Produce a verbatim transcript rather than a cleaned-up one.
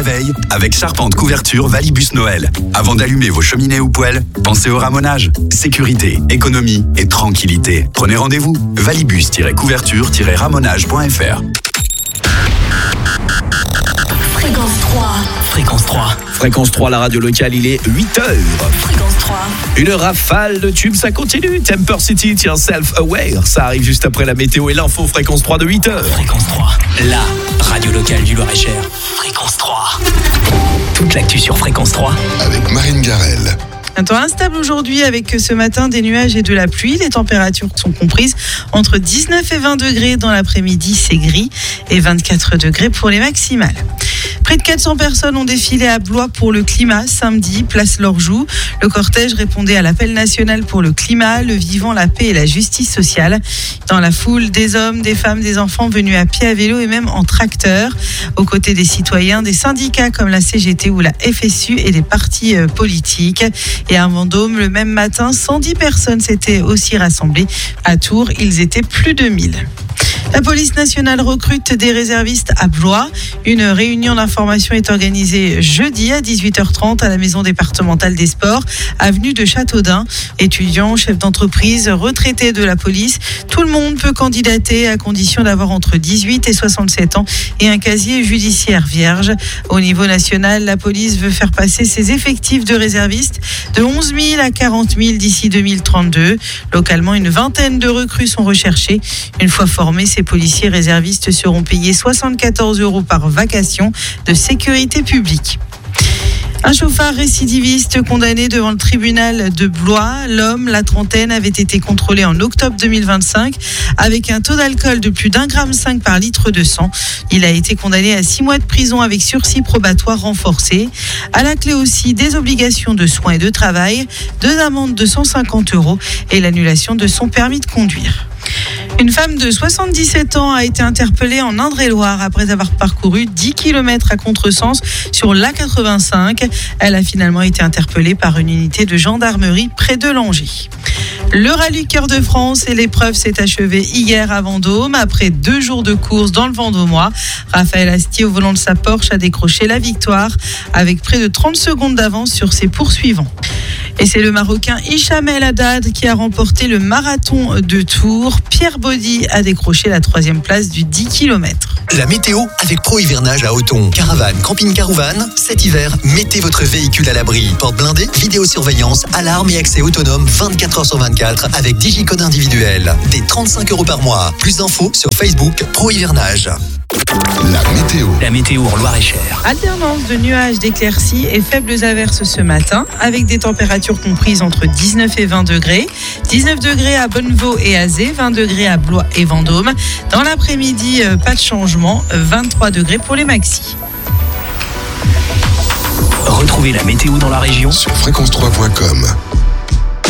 réveil avec charpente couverture Valibus Noël. Avant d'allumer vos cheminées ou poêles, pensez au ramonage. Sécurité, économie et tranquillité. Prenez rendez-vous. valibus-couverture-ramonage point f r. Fréquence trois. Fréquence trois. Fréquence trois, la radio locale, il est huit heures. Fréquence trois. Une rafale de tubes, ça continue. Temper City, tiens, Self-Aware. Ça arrive juste après la météo et l'info. Fréquence trois de huit heures. Fréquence trois, la radio locale du Loir-et-Cher. Fréquence trois. Toute l'actu sur Fréquence trois. Avec Marine Garel. Un temps instable aujourd'hui avec ce matin des nuages et de la pluie. Les températures sont comprises entre dix-neuf et vingt degrés. Dans l'après-midi, c'est gris et vingt-quatre degrés pour les maximales. Près de quatre cents personnes ont défilé à Blois pour le climat samedi, place Lorjou. Le cortège répondait à l'appel national pour le climat, le vivant, la paix et la justice sociale. Dans la foule, des hommes, des femmes, des enfants venus à pied, à vélo et même en tracteur. Aux côtés des citoyens, des syndicats comme la C G T ou la F S U et des partis politiques. Et à Vendôme, le même matin, cent dix personnes s'étaient aussi rassemblées. À Tours, ils étaient plus de mille. La police nationale recrute des réservistes à Blois. Une réunion d'information est organisée jeudi à dix-huit heures trente à la maison départementale des sports, avenue de Châteaudun. Étudiants, chefs d'entreprise, retraités de la police, tout le monde peut candidater à condition d'avoir entre dix-huit et soixante-sept ans et un casier judiciaire vierge. Au niveau national, la police veut faire passer ses effectifs de réservistes de onze mille à quarante mille d'ici deux mille trente-deux. Localement, une vingtaine de recrues sont recherchées. Une fois formés, ces policiers réservistes seront payés soixante-quatorze euros par vacation de sécurité publique. Un chauffard récidiviste condamné devant le tribunal de Blois. L'homme, la trentaine, avait été contrôlé en octobre deux mille vingt-cinq avec un taux d'alcool de plus d'un gramme cinq par litre de sang. Il a été condamné à six mois de prison avec sursis probatoire renforcé. À la clé aussi, des obligations de soins et de travail, deux amendes de cent cinquante euros et l'annulation de son permis de conduire. Une femme de soixante-dix-sept ans a été interpellée en Indre-et-Loire après avoir parcouru dix kilomètres à contresens sur l'A quatre-vingt-cinq. Elle a finalement été interpellée par une unité de gendarmerie près de Langeais. Le rallye Cœur de France et l'épreuve s'est achevée hier à Vendôme. Après deux jours de course dans le Vendômois, Raphaël Astier, au volant de sa Porsche, a décroché la victoire avec près de trente secondes d'avance sur ses poursuivants. Et c'est le Marocain Hicham El Haddad qui a remporté le marathon de Tours. Pierre Baudy a décroché la troisième place du dix kilomètres. La météo avec Pro Hivernage à Othon. Caravane, camping-car ou van, cet hiver, mettez votre véhicule à l'abri. Porte blindée, vidéosurveillance, alarme et accès autonome vingt-quatre heures sur vingt-quatre avec digicode individuel. Des trente-cinq euros par mois. Plus d'infos sur Facebook Pro Hivernage. La météo. La météo en Loir-et-Cher. Alternance de nuages, d'éclaircies et faibles averses ce matin, avec des températures comprises entre dix-neuf et vingt degrés. dix-neuf degrés à Bonnevaux et Azé, vingt degrés à Blois et Vendôme. Dans l'après-midi, pas de changement, vingt-trois degrés pour les maxis. Retrouvez la météo dans la région Sur fréquence trois point com.